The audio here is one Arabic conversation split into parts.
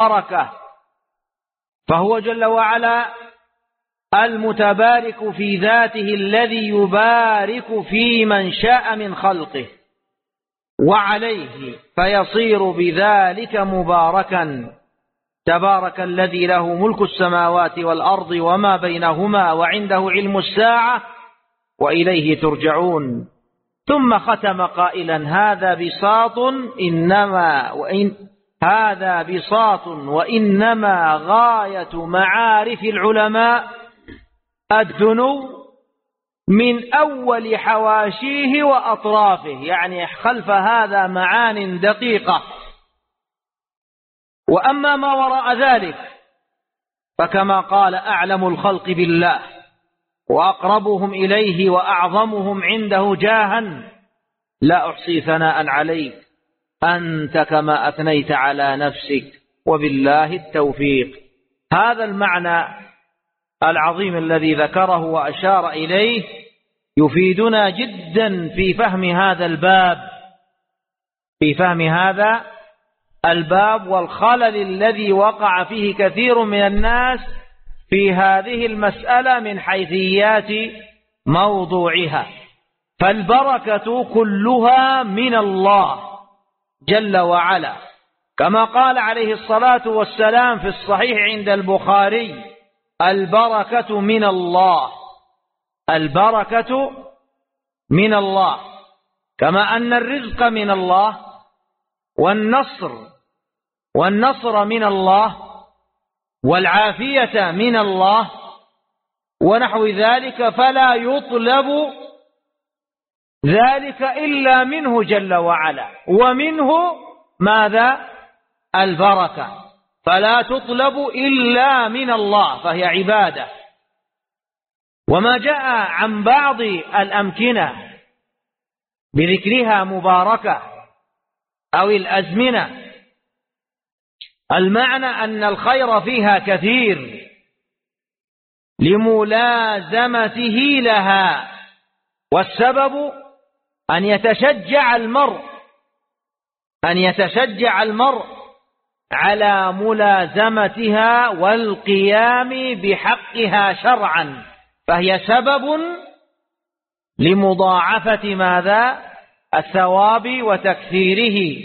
بركة، فهو جل وعلا المتبارك في ذاته الذي يبارك في من شاء من خلقه وعليه، فيصير بذلك مباركا. تبارك الذي له ملك السماوات والأرض وما بينهما وعنده علم الساعة وإليه ترجعون. ثم ختم قائلا: هذا بساط وإنما غاية معارف العلماء الدنو من أول حواشيه وأطرافه، يعني خلف هذا معان دقيقة. وأما ما وراء ذلك فكما قال: أعلم الخلق بالله وأقربهم إليه وأعظمهم عنده جاها، لا أحصي ثناء عليك أنت كما أثنيت على نفسك وبالله التوفيق. هذا المعنى العظيم الذي ذكره وأشار إليه يفيدنا جدا في فهم هذا الباب والخلل الذي وقع فيه كثير من الناس في هذه المسألة من حيثيات موضوعها. فالبركة كلها من الله جل وعلا، كما قال عليه الصلاة والسلام في الصحيح عند البخاري: البركة من الله، البركة من الله، كما أن الرزق من الله والنصر من الله والعافية من الله ونحو ذلك، فلا يطلب ذلك إلا منه جل وعلا، ومنه ماذا؟ البركة، فلا تطلب إلا من الله، فهي عبادة. وما جاء عن بعض الأمكنة بذكرها مباركة أو الأزمنة، المعنى أن الخير فيها كثير لملازمته لها، والسبب أن يتشجع المرء على ملازمتها والقيام بحقها شرعا، فهي سبب لمضاعفة ماذا؟ الثواب وتكثيره،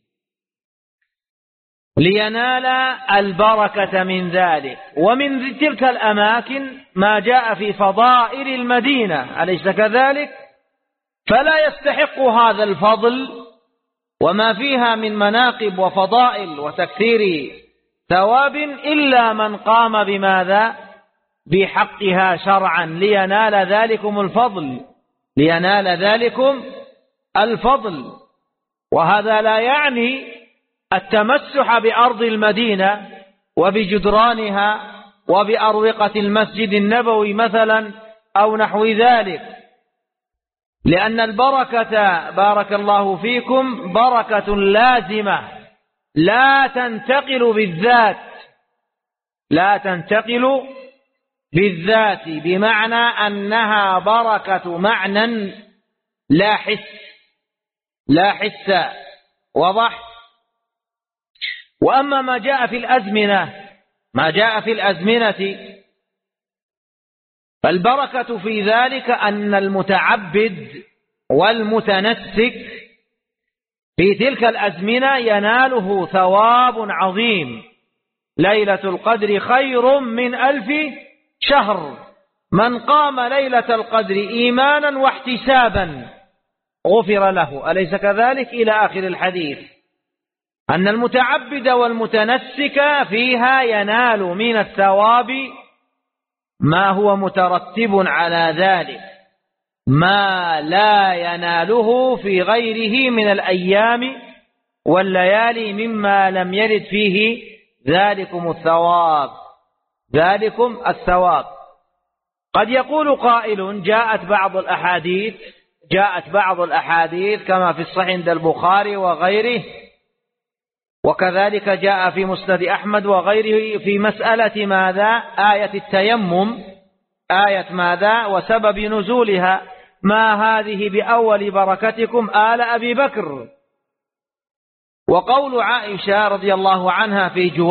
لينال البركة من ذلك. ومن تلك الأماكن ما جاء في فضائل المدينة، أليس كذلك؟ فلا يستحق هذا الفضل وما فيها من مناقب وفضائل وتكثير ثواب إلا من قام بماذا؟ بحقها شرعا، لينال ذلكم الفضل. وهذا لا يعني التمسح بأرض المدينة وبجدرانها وبأروقة المسجد النبوي مثلا أو نحو ذلك، لأن البركة بارك الله فيكم بركة لازمة لا تنتقل بالذات، بمعنى أنها بركة معنى لا حس وضح. وأما ما جاء في الأزمنة فالبركة في ذلك أن المتعبد والمتنسك في تلك الأزمنة يناله ثواب عظيم. ليلة القدر خير من 1000 شهر، من قام ليلة القدر إيمانا واحتسابا غفر له، أليس كذلك؟ إلى آخر الحديث، أن المتعبد والمتنسك فيها ينال من الثواب ما هو مترتب على ذلك، ما لا يناله في غيره من الأيام والليالي مما لم يرد فيه ذلكم الثواب. قد يقول قائل: جاءت بعض الأحاديث كما في الصحيح عند البخاري وغيره، وكذلك جاء في مسند أحمد وغيره في مسألة ماذا؟ آية التيمم، آية ماذا؟ وسبب نزولها: ما هذه بأول بركتكم آل أبي بكر. وقول عائشة رضي الله عنها في